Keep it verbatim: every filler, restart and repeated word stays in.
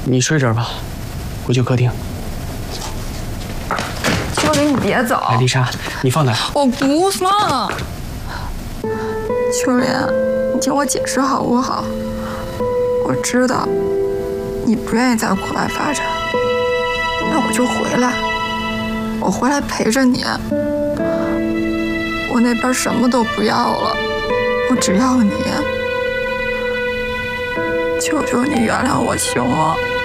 你睡这儿吧，我去客厅。 秋林，你别走。 哎，丽莎，你放那。 我不放。秋林，你听我解释好不好？我知道你不愿意在国外发展，那我就回来，我回来陪着你。我那边什么都不要了，我只要你。求求你原谅我行吗？